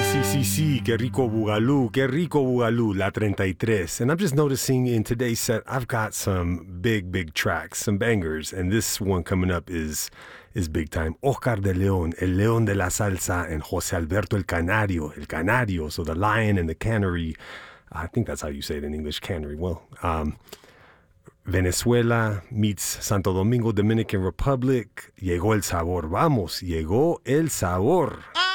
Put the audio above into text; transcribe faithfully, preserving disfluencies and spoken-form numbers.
Sí, sí, sí, qué rico Boogaloo, qué rico Boogaloo, La thirty-three. And I'm just noticing in today's set, I've got some big, big tracks, some bangers, and this one coming up is is big time. Oscar de León, El León de la Salsa, and José Alberto El Canario, El Canario, so the lion and the canary. I think that's how you say it in English, canary. Well, um, Venezuela meets Santo Domingo, Dominican Republic. Llegó el sabor. Vamos, llegó el sabor.